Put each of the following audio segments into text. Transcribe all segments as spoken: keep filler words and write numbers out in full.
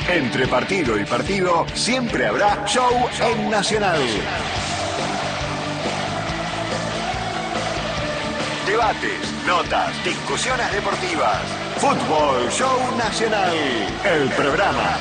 Entre partido y partido, siempre habrá show en Nacional. Debates, notas, discusiones deportivas. Fútbol Show Nacional, el programa.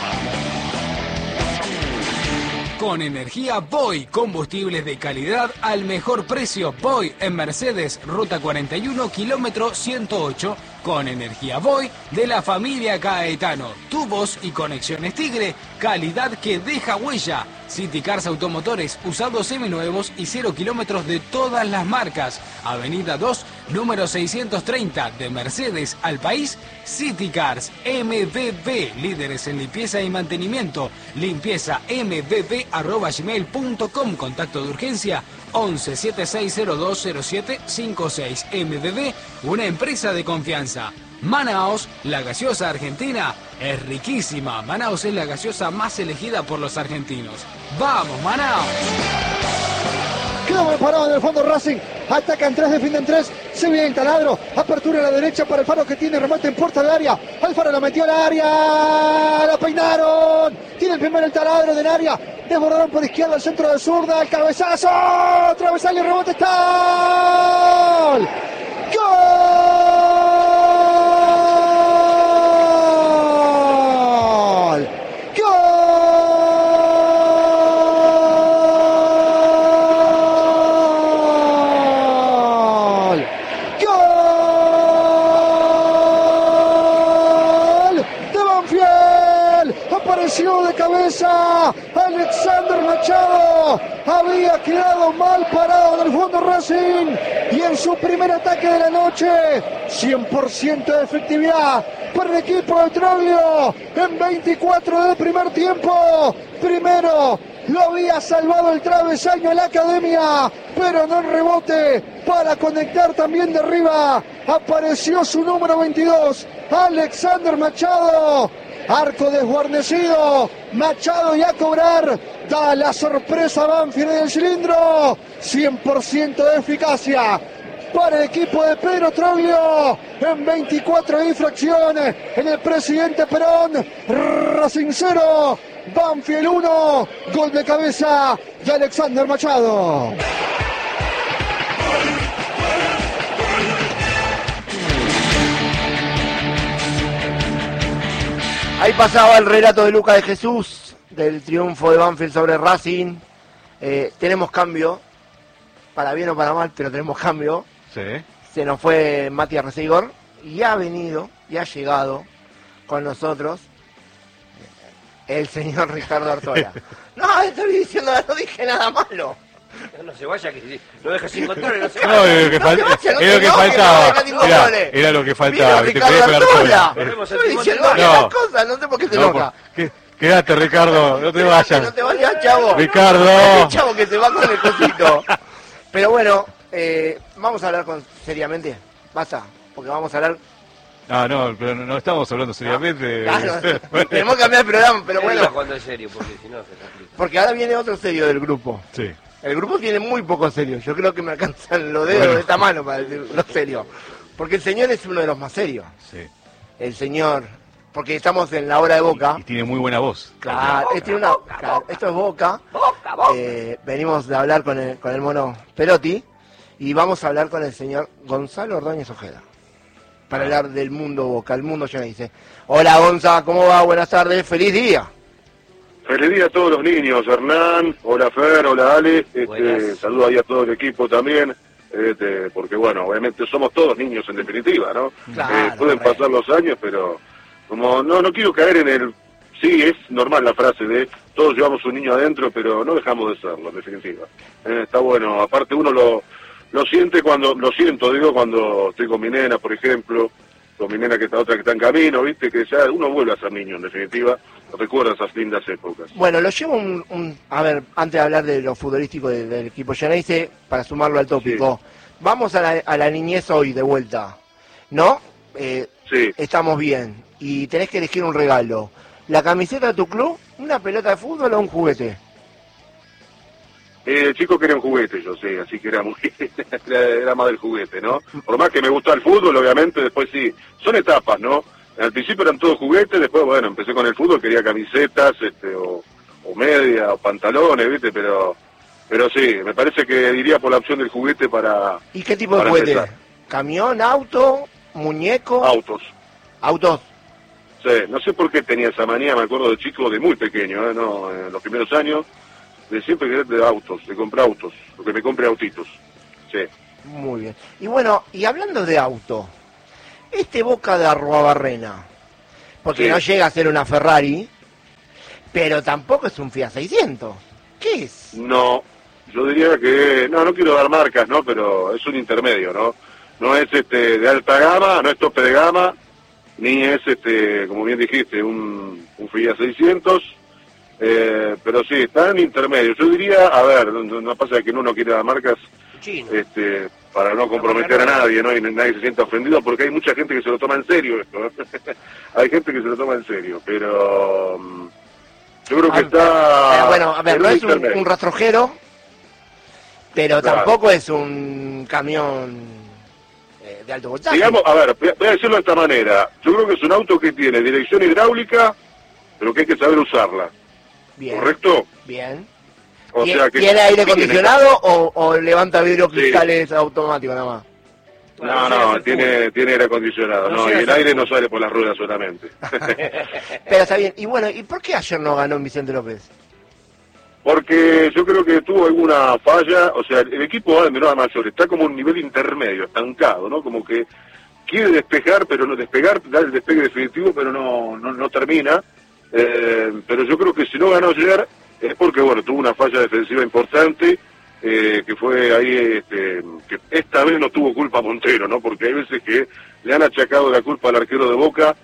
Con energía Voy, combustibles de calidad al mejor precio. Voy en Mercedes, ruta cuarenta y uno, kilómetro ciento ocho. Con energía Voy de la familia Caetano. Tubos y conexiones Tigre, calidad que deja huella. City Cars Automotores, usados seminuevos y cero kilómetros de todas las marcas. Avenida dos, número seiscientos treinta, de Mercedes al país. City Cars M B B, líderes en limpieza y mantenimiento. Limpieza m b b arroba gmail punto com. Contacto de urgencia once, setenta y seis cero dos cero siete cincuenta y seis. M B B, una empresa de confianza. Manaos, la gaseosa argentina, es riquísima. Manaos es la gaseosa más elegida por los argentinos. ¡Vamos, Manaos! Quedó bien parado en el fondo Racing. Atacan tres, defienden tres. Se viene el taladro. Apertura a la derecha para Alfaro, que tiene remate en puerta del área. Alfaro la metió al área. La peinaron. Tiene el primero el taladro del área. Desbordaron por izquierda al centro de zurda. El cabezazo. Travesaño, el rebote. Está. ¡Gol! De cabeza, Alexander Machado había quedado mal parado en el fondo Racing y en su primer ataque de la noche, cien por ciento de efectividad para el equipo de Troglio en veinticuatro del primer tiempo. Primero lo había salvado el travesaño a la Academia, pero no el rebote para conectar también de arriba. Apareció su número veintidós, Alexander Machado. Arco desguarnecido, Machado y a cobrar, da la sorpresa Banfield en el cilindro, cien por ciento de eficacia para el equipo de Pedro Troglio en veinticuatro infracciones en el Presidente Perón. Racing cero, Banfield uno, gol de cabeza de Alexander Machado. Ahí pasaba el relato de Luca de Jesús, del triunfo de Banfield sobre Racing. Eh, tenemos cambio, para bien o para mal, pero tenemos cambio. Sí. Se nos fue Matías Recegor y ha venido, y ha llegado con nosotros el señor Ricardo Artola. No, estoy diciendo, no dije nada malo. No se vaya, que lo deja sin control, no se No, vaya. es lo que, No fal- se vaya, no es lo se que enoje, faltaba. no venga Era, ninguno. era lo que faltaba. Vino Te Ricardo quería pegar Artola. sola. Volvemos al Estoy timón diciendo del bien No. las cosas, no sé por qué se No, enoja. por- que- Quédate, Ricardo, no te vayas. No te vayas, chavo. Ricardo. El chavo que se va con el cosito. Pero bueno, eh, vamos a hablar con seriamente. Basta, porque vamos a hablar. Ah, no, pero no, no estamos hablando seriamente. Claro, tenemos que cambiar el programa, pero bueno. Cuando es serio, porque si no se complica. Porque ahora viene otro serio del grupo. Sí. El grupo tiene muy poco serio. Yo creo que me alcanzan los dedos Bueno. de esta mano para decir lo serio. Porque el señor es uno de los más serios. Sí. El señor, porque estamos en la hora de Boca. Y, y tiene muy buena voz. Claro, este tiene una, claro, esto es Boca. Eh, venimos de hablar con el, con el mono Perotti y vamos a hablar con el señor Gonzalo Ordóñez Ojeda. Para hablar del mundo Boca, el mundo ya me dice. Hola Gonza, ¿cómo va? Buenas tardes, feliz día. Feliz día a todos los niños, Hernán, hola Fer, hola Ale, este, saludo ahí a todo el equipo también, este, porque bueno, obviamente somos todos niños en definitiva, ¿no? Claro, Eh, pueden correcto. pasar los años, pero como no no quiero caer en el, sí, es normal la frase de todos llevamos un niño adentro, pero no dejamos de serlo, en definitiva. Eh, está bueno, aparte uno lo, lo siente cuando, lo siento, digo, cuando estoy con mi nena, por ejemplo, con mi nena que está otra que está en camino, viste, que ya uno vuelve a ser niño, en definitiva, recuerda esas lindas épocas. Bueno, lo llevo un, un- a ver, antes de hablar de lo futbolístico de- del equipo Geneise, para sumarlo al tópico, vamos a la, a la niñez hoy de vuelta, ¿no? Eh, Sí. Estamos bien y tenés que elegir un regalo. ¿La camiseta de tu club, una pelota de fútbol o un juguete? Eh, el chico quería un juguete, yo sé, así que era muy era, era más del juguete, ¿no? Por más que me gusta el fútbol, obviamente, después sí, son etapas, ¿no? Al principio eran todos juguetes, después, bueno, empecé con el fútbol, quería camisetas, este, o, o media, o pantalones, ¿viste? Pero pero sí, me parece que iría por la opción del juguete para... ¿Y qué tipo de para juguete? empezar. ¿Camión, auto, muñeco? Autos. ¿Autos? Sí, no sé por qué tenía esa manía, me acuerdo de chico, de muy pequeño, ¿eh? No, en los primeros años, de siempre querer de autos, de comprar autos, porque me compre autitos. Sí. Muy bien. Y bueno, y hablando de auto, este Boca de Arruabarrena, porque Sí. no llega a ser una Ferrari, pero tampoco es un Fiat seiscientos. ¿Qué es? No, yo diría que, no, no quiero dar marcas, ¿no? Pero es un intermedio, ¿no? No es este de alta gama, no es tope de gama, ni es, este, como bien dijiste, un, un Fiat seiscientos, eh, pero sí, está en intermedio. Yo diría, a ver, no, no pasa que uno no quiere dar marcas, Chino. este, para no comprometer a nadie, ¿no? Y nadie se sienta ofendido, porque hay mucha gente que se lo toma en serio esto, ¿eh? Hay gente que se lo toma en serio, pero um, yo creo que Ah, está... pero bueno, a ver, en no un es un, intermedio. un rastrojero, pero Claro. tampoco es un camión eh, de alto voltaje. Digamos, a ver, voy a- voy a decirlo de esta manera. Yo creo que es un auto que tiene dirección hidráulica, pero que hay que saber usarla. Bien, ¿Correcto? bien. O ¿Tie- sea que ¿Tiene aire tiene- acondicionado o, o levanta vidrio Sí. cristales automático nada más? No, no, tiene, tiene aire acondicionado. No No, y llega el a ser aire no fútbol. sale por las ruedas solamente. Pero está bien. Y bueno, ¿y por qué ayer no ganó Vicente López? Porque yo creo que tuvo alguna falla, o sea, el equipo va de menor a mayor, está como un nivel intermedio, estancado, ¿no? Como que quiere despejar, pero no despegar, dar el despegue definitivo, pero no, no, no termina. Eh, pero yo creo que si no ganó ayer es porque, bueno, tuvo una falla defensiva importante, eh, que fue ahí, este, que esta vez no tuvo culpa Montero, ¿no? Porque hay veces que le han achacado la culpa al arquero de Boca,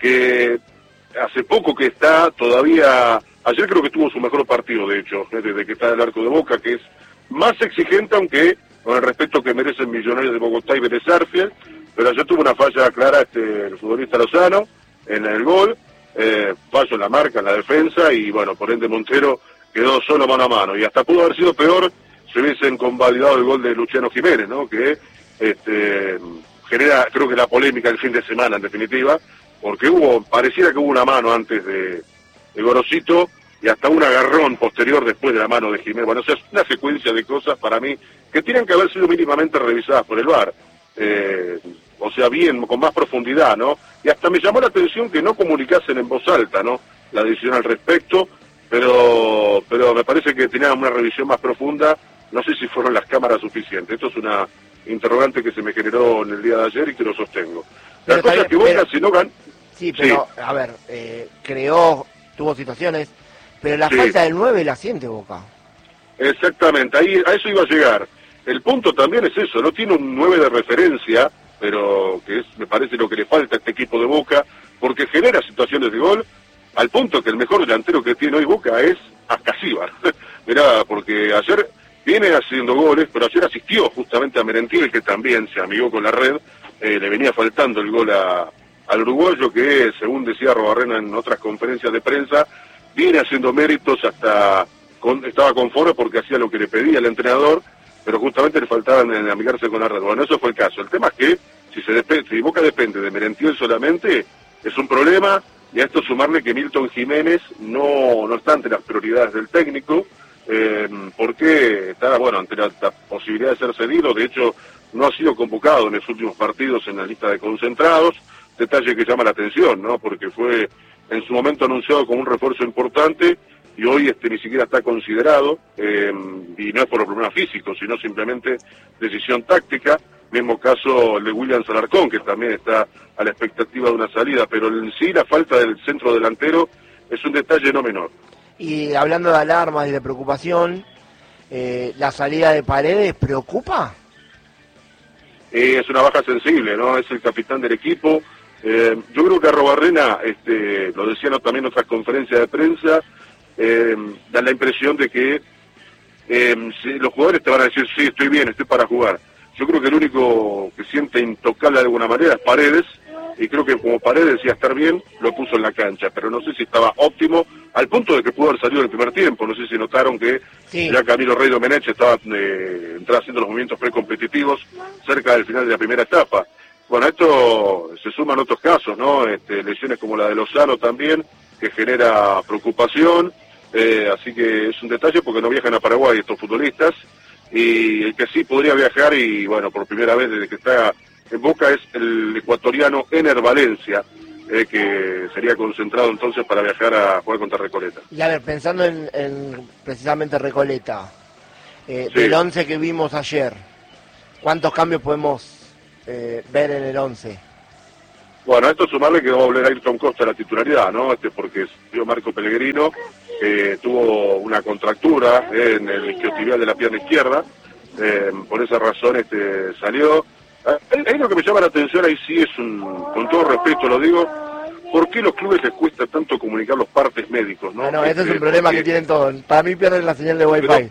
que hace poco que está todavía... Ayer creo que tuvo su mejor partido, de hecho, ¿eh? Desde que está en el arco de Boca, que es más exigente, aunque con el respeto que merecen Millonarios de Bogotá y Vélez Sarsfield, pero ayer tuvo una falla clara este, el futbolista Lozano en el gol, eh, fallo en la marca, en la defensa, y bueno, por ende Montero quedó solo mano a mano, y hasta pudo haber sido peor si hubiesen convalidado el gol de Luciano Jiménez, ¿no? Que este, genera, creo que la polémica el fin de semana, en definitiva, porque hubo, pareciera que hubo una mano antes de, de Gorosito, y hasta un agarrón posterior después de la mano de Jiménez. Bueno, o sea, es una secuencia de cosas para mí que tienen que haber sido mínimamente revisadas por el V A R. Eh, o sea, bien, con más profundidad, ¿no? Y hasta me llamó la atención que no comunicasen en voz alta, ¿no? La decisión al respecto, pero pero me parece que tenían una revisión más profunda. No sé si fueron las cámaras suficientes. Esto es una interrogante que se me generó en el día de ayer y que lo sostengo. La Pero cosa está es que bien, Boca, pero- si no gan... Sí, pero, a ver, eh, creó, tuvo situaciones, pero la Sí. falta del nueve la siente Boca. Exactamente, ahí a eso iba a llegar. El punto también es eso, no tiene un nueve de referencia, pero que es, me parece lo que le falta a este equipo de Boca, porque genera situaciones de gol, al punto que el mejor delantero que tiene hoy Boca es Ascasíbar. Mirá, porque ayer viene haciendo goles, pero ayer asistió justamente a Merentiel, que también se amigó con la red, eh, le venía faltando el gol a, al uruguayo, que según decía Arruabarrena en otras conferencias de prensa, viene haciendo méritos hasta... Con, estaba conforme porque hacía lo que le pedía el entrenador, pero justamente le faltaban en amigarse con la red. Bueno, eso fue el caso. El tema es que si se dep- si Boca depende de Merentiel solamente, es un problema, y a esto sumarle que Milton Jiménez no, no está ante las prioridades del técnico, eh, porque está, bueno, ante la, la posibilidad de ser cedido. De hecho, no ha sido convocado en los últimos partidos en la lista de concentrados, detalle que llama la atención, ¿no? Porque fue en su momento anunciado como un refuerzo importante, y hoy este ni siquiera está considerado, eh, y no es por el problema físico, sino simplemente decisión táctica. Mismo caso el de William Alarcón, que también está a la expectativa de una salida, pero en sí la falta del centro delantero es un detalle no menor. Y hablando de alarmas y de preocupación, eh, ¿la salida de Paredes preocupa? Eh, es una baja sensible, ¿no? Es el capitán del equipo. Eh, yo creo que Arruabarrena, este, lo decían también en otras conferencias de prensa, eh, da la impresión de que eh, si los jugadores te van a decir, sí, estoy bien, estoy para jugar. Yo creo que el único que siente intocable de alguna manera es Paredes, y creo que como Paredes decía estar bien, lo puso en la cancha, pero no sé si estaba óptimo, al punto de que pudo haber salido en el primer tiempo. No sé si notaron que Sí. ya Camilo Rey Domenech estaba eh, entraba haciendo los movimientos precompetitivos cerca del final de la primera etapa. Bueno, esto se suman otros casos, ¿no? Este, lesiones como la de Lozano también, que genera preocupación, eh, así que es un detalle porque no viajan a Paraguay estos futbolistas, y el que sí podría viajar, y bueno, por primera vez desde que está en Boca, es el ecuatoriano Ener Valencia, eh, que sería concentrado entonces para viajar a jugar contra Recoleta. Y a ver, pensando en, en precisamente Recoleta, eh, Sí. del once que vimos ayer, ¿cuántos cambios podemos eh, ver en el once? Bueno, a esto sumarle que va a volver a Ayrton Costa a la titularidad, ¿no? Este porque vio Marco Pellegrino, que tuvo una contractura eh, en el isquiotibial de la pierna izquierda, eh, por esa razón este salió. Ahí, ahí lo que me llama la atención, ahí sí es un, con todo respeto lo digo, ¿por qué los clubes les cuesta tanto comunicar los partes médicos, no? No, no, ese es Este, un problema porque- que tienen todos. Para mí pierden la señal de Wi-Fi. Pero-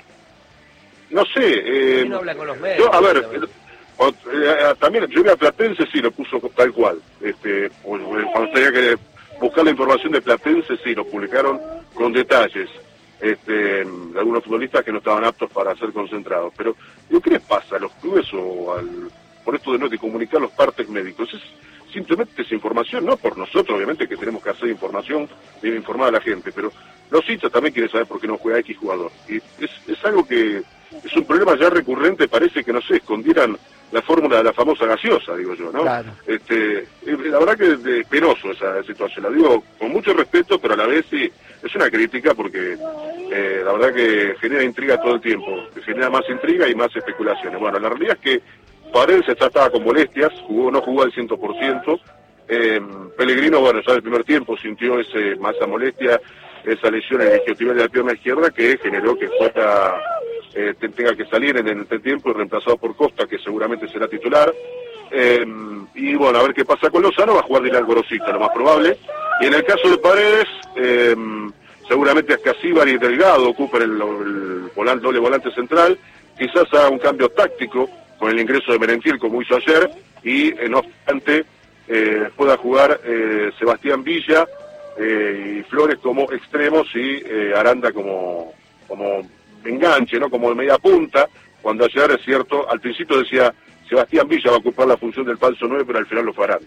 No sé, eh, ¿Quién no habla con los medios? yo, a ver, eh, o- eh, también yo vi a Platense, sí, lo puso tal cual. Este, o- o cuando tenía que buscar la información de Platense, sí, lo publicaron con detalles. Este, algunos futbolistas que no estaban aptos para ser concentrados. Pero, digo, ¿qué les pasa a los clubes o al, por esto de no de comunicar los partes médicos? Es simplemente esa información, no por nosotros, obviamente, que tenemos que hacer información, debe informar a la gente, pero los hinchas también quieren saber por qué no juega X jugador. Y es, es algo que es un problema ya recurrente, parece que, no sé, escondieran la fórmula de la famosa gaseosa, digo yo, ¿no? Claro. Este, eh, la verdad que es de- penoso esa situación, la digo con mucho respeto, pero a la vez sí, es una crítica porque eh, la verdad que genera intriga todo el tiempo, que genera más intriga y más especulaciones. Bueno, la realidad es que Paredes ya estaba con molestias, jugó, no jugó al cien por ciento, eh, Pellegrino, bueno, ya en el primer tiempo sintió ese, más esa molestia, esa lesión en el isquiotibial de la pierna izquierda que generó que fuera, eh, te- tenga que salir en el entretiempo y reemplazado por Costa, que seguramente será titular. Eh, y bueno, a ver qué pasa con Lozano, va a jugar Dylan Gorosita, lo más probable. Y en el caso de Paredes, eh, seguramente Ascasíbar y Delgado ocupen el, el volante, doble volante central, quizás haga un cambio táctico con el ingreso de Merentiel como hizo ayer, y eh, no obstante eh, pueda jugar eh, Sebastián Villa eh, y Flores como extremos y eh, Aranda como, como enganche, ¿no? Como de media punta, cuando ayer, es cierto, al principio decía Sebastián Villa va a ocupar la función del falso nueve, pero al final lo farán.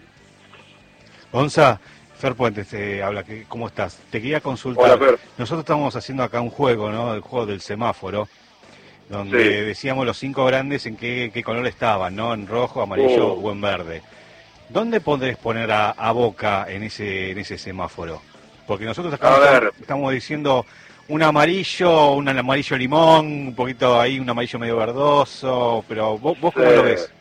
Gonza, Fer Puentes te habla, que- ¿cómo estás? Te quería consultar. Hola, Fer. Nosotros estamos haciendo acá un juego, ¿no? El juego del semáforo, donde Sí. decíamos los cinco grandes en qué, qué color estaban, ¿no? En rojo, amarillo Oh. o en verde. ¿Dónde podés poner a, a Boca en ese en ese semáforo? Porque nosotros acá A estamos, ver. estamos diciendo un amarillo, un amarillo limón, un poquito ahí, un amarillo medio verdoso, pero vos, vos ¿cómo Sí. lo ves?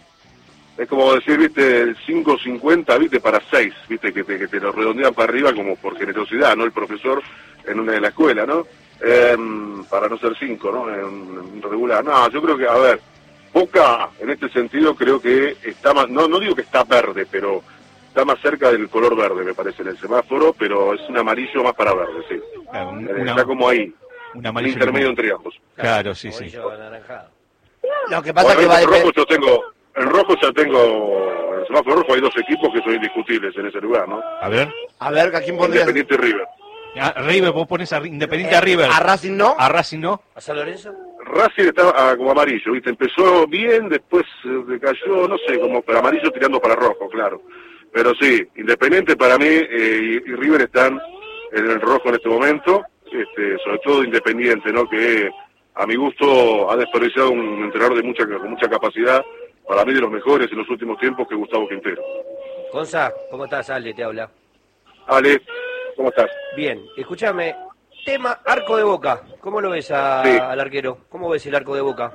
Es como decir, viste, el cinco cincuenta, viste, para seis, viste, que te, que te lo redondean para arriba como por generosidad, ¿no? El profesor en una de la escuela, ¿no? Eh, para no ser cinco, ¿no? En, en regular. No, yo creo que, a ver, Boca, en este sentido, creo que está más, no, no digo que está verde, pero está más cerca del color verde, me parece, en el semáforo, pero es un amarillo más para verde, sí. Claro, un, Eh, una- está como ahí, un un amarillo intermedio limón. entre ambos. Claro, sí, sí. Amarillo anaranjado. Lo que pasa Bueno, que va a en rojo depender. yo tengo, en rojo ya tengo, en el semáforo rojo hay dos equipos que son indiscutibles en ese lugar, ¿no? A ver. A ver, ¿a quién pondrías? Independiente y River. A River, vos pones a Independiente a River. A Racing no. A Racing no. ¿A San Lorenzo? Racing estaba ah, como amarillo, ¿viste? Empezó bien, después eh, decayó, no sé, como pero amarillo tirando para rojo, claro. Pero sí, Independiente para mí eh, y, y River están en el rojo en este momento, este, sobre todo Independiente, ¿no? Que a mi gusto ha desperdiciado un entrenador de mucha con mucha capacidad, para mí de los mejores en los últimos tiempos, que es Gustavo Quintero. Gonza, ¿cómo estás? Ale, te habla. Ale, ¿cómo estás? Bien, escúchame. Tema arco de Boca. ¿Cómo lo ves a- Sí. al arquero? ¿Cómo ves el arco de Boca?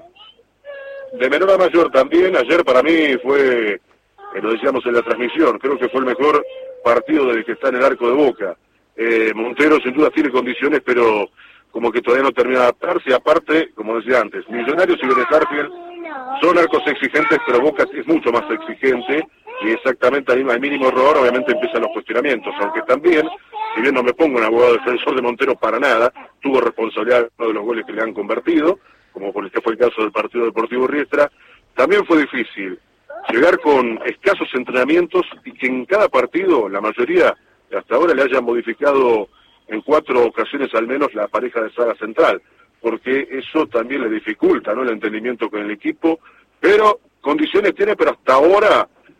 De menor a mayor también, ayer para mí fue, eh, lo decíamos en la transmisión, creo que fue el mejor partido desde que está en el arco de Boca. Eh, Montero sin duda tiene condiciones, pero como que todavía no termina de adaptarse, y aparte, como decía antes, Millonarios y Vélez Sarsfield son arcos exigentes, pero Boca es mucho más exigente, y exactamente al al mínimo error obviamente empiezan los cuestionamientos, aunque también, si bien no me pongo un abogado defensor de Montero para nada, tuvo responsabilidad en uno de los goles que le han convertido, como por este fue el caso del partido Deportivo Riestra. También fue difícil llegar con escasos entrenamientos y que en cada partido, la mayoría, hasta ahora le hayan modificado en cuatro ocasiones al menos la pareja de saga central, porque eso también le dificulta, ¿no?, el entendimiento con el equipo, pero condiciones tiene, pero hasta ahora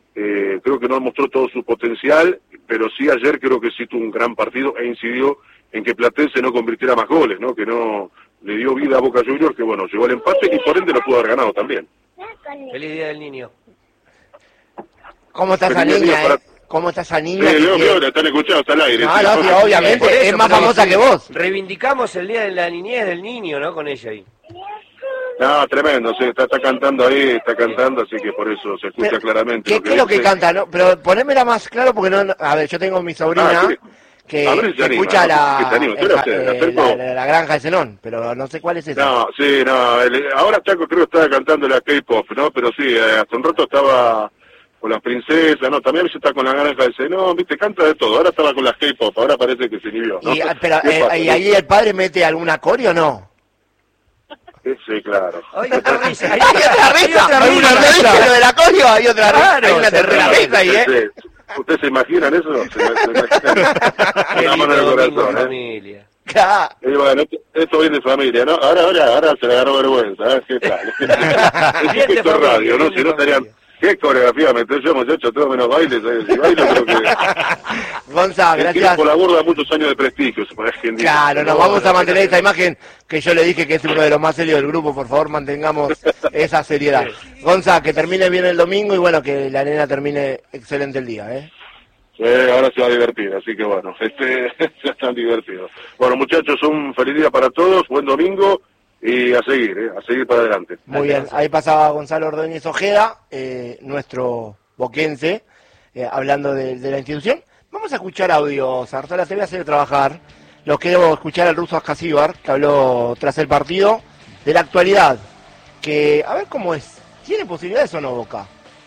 eh, creo que no mostró todo su potencial, pero sí ayer creo que sí tuvo un gran partido e incidió en que Platense no convirtiera más goles, ¿no? Que no le dio vida a Boca Juniors, que bueno, llegó al empate y por ende lo pudo haber ganado también. Feliz Día del Niño. ¿Cómo está esa Feliz niña, día para- eh? ¿Cómo está esa niña? Eh, que Leo, quiere- Leo, la están escuchando, está al aire. No, sí. no, sí, obviamente, Por eso, es más porque famosa sí, que vos. Reivindicamos el Día de la Niñez del Niño, ¿no? Con ella ahí. No, tremendo, sí, está, está cantando ahí, está cantando, así que por eso se escucha Pero, claramente. ¿Qué, qué es lo que dice. canta? No? Pero ponémela más claro porque no, no- a ver, yo tengo mi sobrina Ah, sí. que, A ver si se que anima, escucha ¿no? la, Que se anima. el Pero ja- se eh, acercó. la, la- la granja de Zenón, pero no sé cuál es esa. No, sí, no, el- ahora Chaco creo que estaba cantando la K-pop, ¿no? Pero sí, eh, hasta un rato estaba con las princesas, ¿no? También a veces está con la granja de Zenón, viste, canta de todo. Ahora estaba con las K-pop, ahora parece que se inhibió, ¿no? Y, ah, pero, ¿Qué eh, pasa? ¿y ahí el padre mete alguna coreo o no? Sí, claro. Hay otra risa, hay Hay otra- otra hay risa, otra hay una risa. risa, lo de la coreo, hay otra risa, Claro, hay una se tercera ríe. risa ahí, ¿eh? Sí. ¿Ustedes se imaginan eso? Se, se imaginan. Qué Una mano en el lindo domingo corazón, en ¿eh? familia. Claro. Y bueno, esto, esto viene de familia, ¿no? Ahora, ahora, ahora se le agarró vergüenza, ¿eh? ¿Qué tal? Bien de Esto es familia, radio, ¿no? bien de Si no estarían... familia. ¿Qué coreografía meter yo, muchacho? Todo menos bailes, ¿eh? Si bailo creo que... Gonza, Es que gracias. por la borda muchos años de prestigio, se puede quien diga. Claro, nos No, vamos a no, mantener no, esta imagen que yo le dije que es uno de los más serios del grupo. Por favor, mantengamos esa seriedad. Gonza, que termine bien el domingo y bueno, que la nena termine excelente el día, ¿eh? Sí, ahora se va a divertir, así que bueno, este, ya están divertidos. Bueno, muchachos, un feliz día para todos, buen domingo y a seguir, ¿eh? A seguir para adelante. Muy bien, ahí pasaba Gonzalo Ordóñez Ojeda, eh, nuestro boquense, eh, hablando de, de la institución. Vamos a escuchar audio, Sartola, te voy a hacer trabajar. Los quiero escuchar al ruso Askasibar, que habló tras el partido, de la actualidad. Que, a ver cómo es, ¿tiene posibilidades o no Boca?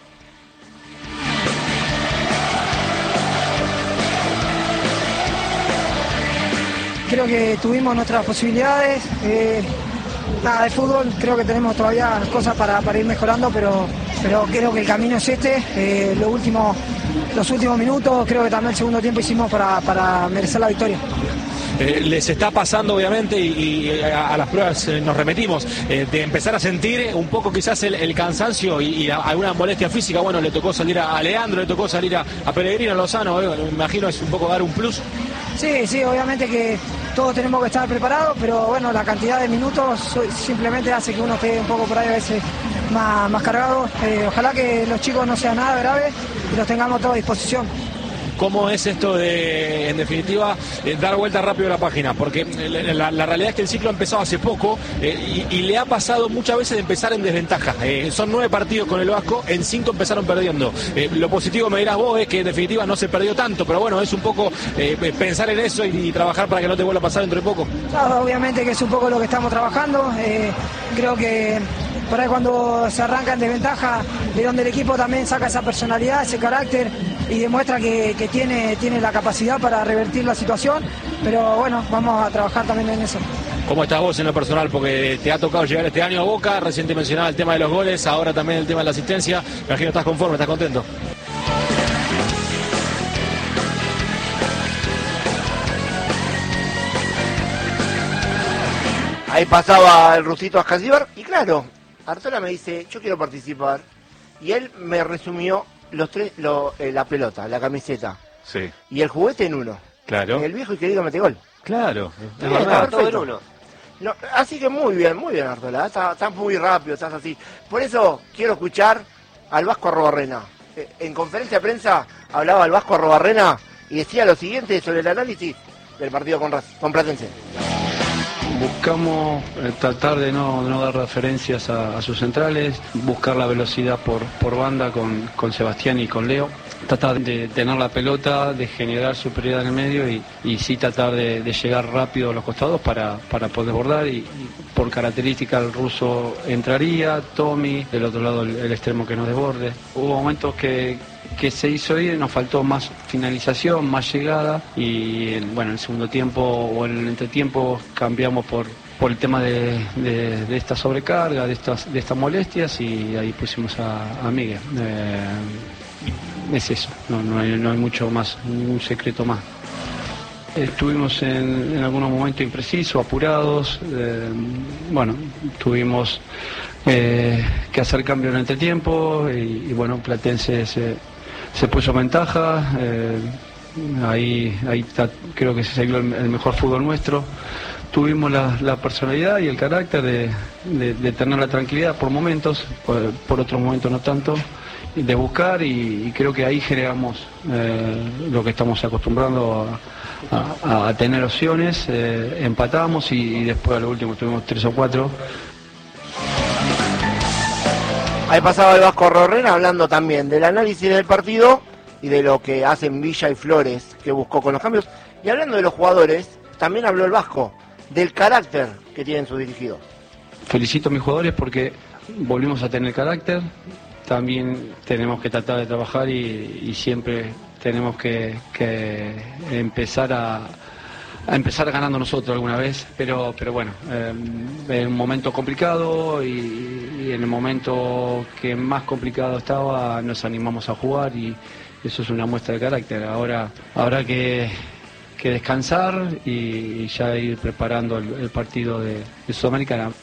Creo que tuvimos nuestras posibilidades. Eh, nada, de fútbol creo que tenemos todavía cosas para, para ir mejorando, pero, pero creo que el camino es este. Eh, lo último, los últimos minutos, creo que también el segundo tiempo hicimos para, para merecer la victoria. Eh, les está pasando obviamente y, y a, a las pruebas eh, nos remetimos eh, de empezar a sentir un poco quizás el, el cansancio y, y a- alguna molestia física. Bueno, le tocó salir a, a Leandro, le tocó salir a, a Pellegrino, a Lozano, eh, me imagino es un poco dar un plus. Sí, sí, obviamente que todos tenemos que estar preparados, pero bueno, la cantidad de minutos so- simplemente hace que uno esté un poco por ahí a veces más, más cargado. Eh, ojalá que los chicos no sean nada graves y los tengamos a toda disposición. ¿Cómo es esto de, en definitiva, eh, dar vuelta rápido a la página? Porque eh, la, la realidad es que el ciclo ha empezado hace poco eh, y, y le ha pasado muchas veces de empezar en desventaja. Eh, son nueve partidos con el Vasco, en cinco empezaron perdiendo. Eh, lo positivo, me dirás vos, es que en definitiva no se perdió tanto, pero bueno, es un poco eh, pensar en eso y, y trabajar para que no te vuelva a pasar dentro de poco. No, obviamente que es un poco lo que estamos trabajando. Eh, creo que por ahí cuando se arranca en desventaja, de donde el equipo también saca esa personalidad, ese carácter y demuestra que, que tiene, tiene la capacidad para revertir la situación. Pero bueno, vamos a trabajar también en eso. ¿Cómo estás vos en lo personal? Porque te ha tocado llegar este año a Boca, recién te mencionaba el tema de los goles, ahora también el tema de la asistencia. Me imagino estás conforme, estás contento. Ahí pasaba el rusito Askasibar y claro, Artola me dice, yo quiero participar. Y él me resumió los tres, lo, eh, la pelota, la camiseta Sí, y el juguete en uno. claro. El viejo y querido metegol. Claro, es Bien, verdad. está Todo en perfecto. uno. No, así que muy bien, muy bien Artola, estás, estás muy rápido, estás así. Por eso quiero escuchar al Vasco Arrobarrena. Eh, en conferencia de prensa hablaba el Vasco Arrobarrena y decía lo siguiente sobre el análisis del partido con, Raz- con Platense. Buscamos eh, tratar de no, de no dar referencias a, a sus centrales, buscar la velocidad por, por banda con, con Sebastián y con Leo, tratar de tener la pelota, de generar superioridad en el medio y, y sí tratar de, de llegar rápido a los costados para, para poder bordar y, y por característica el ruso entraría, Tommy, del otro lado el, el extremo que nos desborde. Hubo momentos que que se hizo ir, nos faltó más finalización, más llegada y en, bueno, en el segundo tiempo o en el entretiempo cambiamos por, por el tema de, de, de esta sobrecarga, de estas, de estas molestias y ahí pusimos a, a Miguel. Eh, es eso, no, no, hay, no hay mucho más, ningún secreto más. Estuvimos en, en algunos momentos imprecisos, apurados, eh, bueno, tuvimos eh, que hacer cambios en el entretiempo y, y bueno, Platense se, se puso ventaja, eh, ahí, ahí está, creo que se vio el, el mejor fútbol nuestro. Tuvimos la, la personalidad y el carácter de, de, de tener la tranquilidad por momentos, por, por otros momentos no tanto, de buscar y, y creo que ahí generamos eh, lo que estamos acostumbrando a, a, a tener opciones, eh, empatamos y, y después a lo último tuvimos tres o cuatro. Ahí pasaba el Vasco Rorrena hablando también del análisis del partido y de lo que hacen Villa y Flores, que buscó con los cambios. Y hablando de los jugadores, también habló el Vasco del carácter que tienen sus dirigidos. Felicito a mis jugadores porque volvimos a tener carácter, también tenemos que tratar de trabajar y, y siempre tenemos que, que empezar a, a empezar ganando nosotros alguna vez, pero, pero bueno, eh, en un momento complicado y, y en el momento que más complicado estaba nos animamos a jugar y eso es una muestra de carácter. Ahora habrá que que descansar y ya ir preparando el, el partido de, de Sudamericana.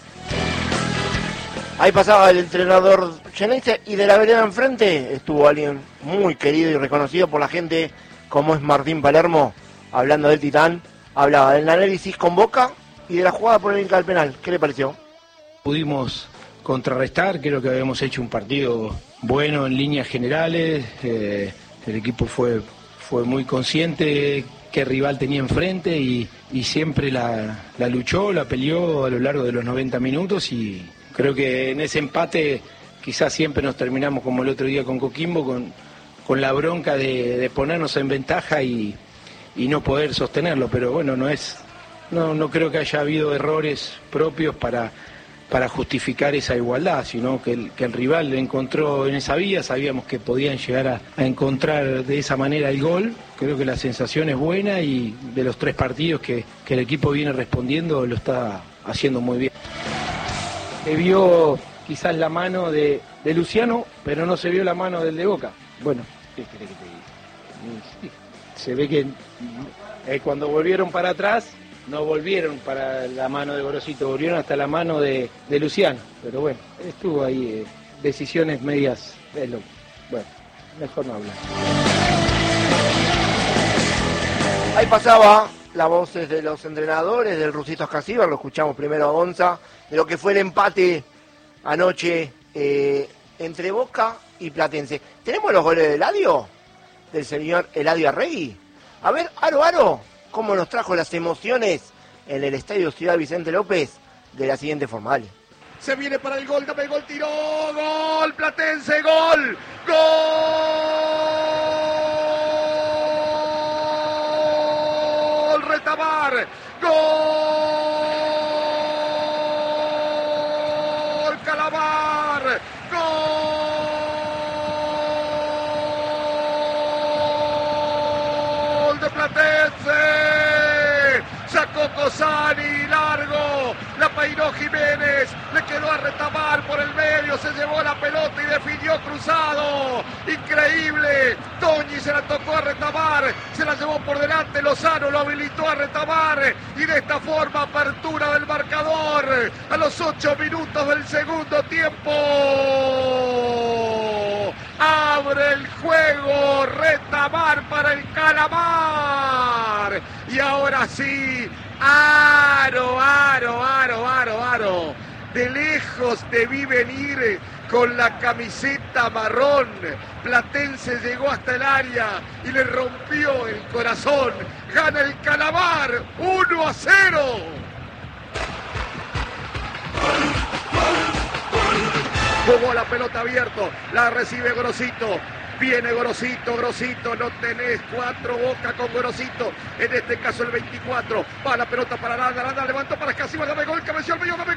Ahí pasaba el entrenador Geneise y de la vereda enfrente estuvo alguien muy querido y reconocido por la gente como es Martín Palermo, hablando del Titán, hablaba del análisis con Boca y de la jugada polémica del penal. ¿Qué le pareció? Pudimos contrarrestar, creo que habíamos hecho un partido bueno en líneas generales, eh, el equipo fue, fue muy consciente qué rival tenía enfrente y, y siempre la, la luchó, la peleó a lo largo de los noventa minutos y creo que en ese empate quizás siempre nos terminamos como el otro día con Coquimbo, con, con la bronca de, de ponernos en ventaja y, y no poder sostenerlo, pero bueno, no es, no, no creo que haya habido errores propios para, para justificar esa igualdad, sino que el, que el rival encontró en esa vía, sabíamos que podían llegar a, a encontrar de esa manera el gol. Creo que la sensación es buena y de los tres partidos que, que el equipo viene respondiendo lo está haciendo muy bien. Se vio quizás la mano de, de Luciano, pero no se vio la mano del de Boca. Bueno, ¿qué querés que te diga? Se ve que eh, cuando volvieron para atrás, no volvieron para la mano de Gorosito, volvieron hasta la mano de, de Luciano. Pero bueno, estuvo ahí, eh, decisiones medias, es lo, bueno, mejor no hablar. Ahí pasaba las voces de los entrenadores, del Rusito Ascasíbar, lo escuchamos primero a Gonza, de lo que fue el empate anoche eh, entre Boca y Platense. ¿Tenemos los goles de Eladio? Del señor Eladio Arregui. A ver, Aro, Aro, cómo nos trajo las emociones en el Estadio Ciudad Vicente López de la siguiente forma. Dale. Se viene para el gol, dame el gol, tiró, gol, Platense, gol, gol. Retamar, gol, Calamar, gol de Platense, sacó Cosani, largo, la peinó Jiménez, le quedó a Retamar por el medio, se llevó la pelota y definió cruzado, increíble, Toñi se la tocó a Retamar, se la llevó por delante, Lozano lo habilitó a Retamar y de esta forma apertura del marcador a los ocho minutos del segundo tiempo. Abre el juego Retamar para el Calamar y ahora sí, Aro, Aro, Aro, Aro, Aro. De lejos te vi venir con la camiseta marrón. Platense llegó hasta el área y le rompió el corazón. Gana el Calamar uno a cero. Jugó la pelota abierto, la recibe Gorosito. Viene Gorosito, Gorosito, no tenés cuatro, Boca con Gorosito, en este caso el veinticuatro, va la pelota para Aranda, Aranda levantó para Ascasíbar, dame gol, cabeció al medio, dame